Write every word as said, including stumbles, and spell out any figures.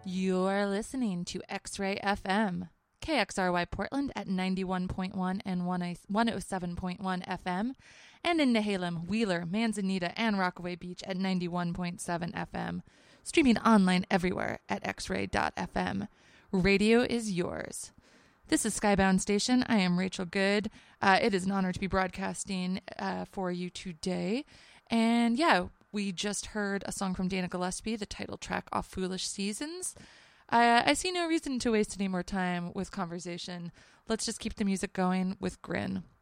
You're listening to X-Ray F M, K X R Y Portland at ninety-one point one and one oh seven point one F M, and in Nehalem, Wheeler, Manzanita, and Rockaway Beach at ninety-one point seven F M. Streaming online everywhere at x ray dot f m. Radio is yours. This is Skybound Station. I am Rachel Good. Uh, it is an honor to be broadcasting uh, for you today. And yeah, we just heard a song from Dana Gillespie, the title track off Foolish Seasons. Uh, I see no reason to waste any more time with conversation. Let's just keep the music going with Grin.